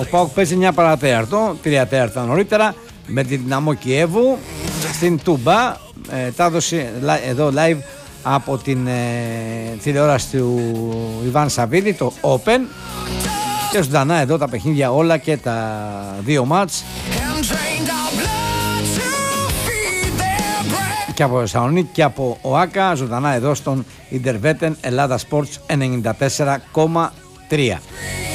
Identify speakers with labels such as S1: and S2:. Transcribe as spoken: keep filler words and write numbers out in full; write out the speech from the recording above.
S1: Ο ΠΑΟΚ παίζει εννιά παρατέταρτο, τρία τέταρτα νωρίτερα, με την Δυναμό Κιέβου στην Τούμπα. Ε, τα έδωσε εδώ live από την ε, τηλεόραση του Ιβάν Σαββίδη, το Open, και ζωντανά εδώ τα παιχνίδια όλα και τα δύο μάτς και από Θεσσαλονίκη και από ΟΑΚΑ, ζωντανά εδώ στον Ιντερβέτεν Ελλάδα Sports ενενήντα τέσσερα κόμμα τρία.